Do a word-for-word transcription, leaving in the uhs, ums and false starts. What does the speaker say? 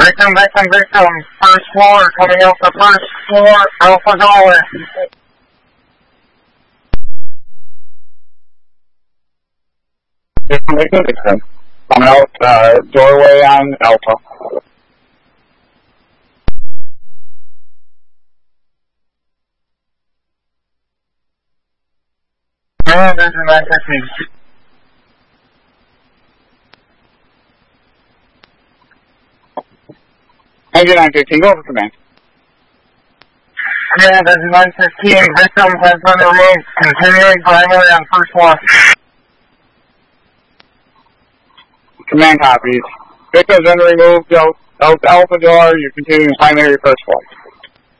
Victim, victim, victim, first floor, coming out the first floor, Alpha Dollar. Victim, victim, victim. Coming out, uh, doorway on Alpha. And there's a nine fifteen. Engine nine fifteen, go over command. Yeah, there's a nine fifteen, victim has been removed, continuing primary on first floor. Command copies. Victim's been removed out, out Alpha door, you're continuing primary first floor.